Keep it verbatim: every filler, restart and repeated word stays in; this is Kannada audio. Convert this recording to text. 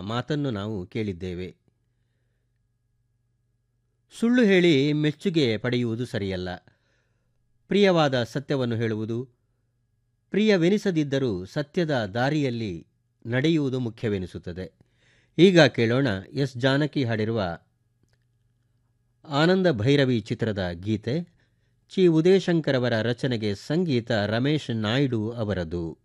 ಮಾತನ್ನು ನಾವು ಕೇಳಿದ್ದೇವೆ. ಸುಳ್ಳು ಹೇಳಿ ಮೆಚ್ಚುಗೆ ಪಡೆಯುವುದು ಸರಿಯಲ್ಲ. ಪ್ರಿಯವಾದ ಸತ್ಯವನ್ನು ಹೇಳುವುದು, ಪ್ರಿಯವೆನಿಸದಿದ್ದರೂ ಸತ್ಯದ ದಾರಿಯಲ್ಲಿ ನಡೆಯುವುದು ಮುಖ್ಯವೆನಿಸುತ್ತದೆ. ಈಗ ಕೇಳೋಣ ಎಸ್ ಜಾನಕಿ ಹಾಡಿರುವ ಆನಂದ ಭೈರವಿ ಚಿತ್ರದ ಗೀತೆ. ಚಿ ಉದಯಶಂಕರ್ ಅವರ ರಚನೆಗೆ ಸಂಗೀತ ರಮೇಶ್ ನಾಯ್ಡು ಅವರದು.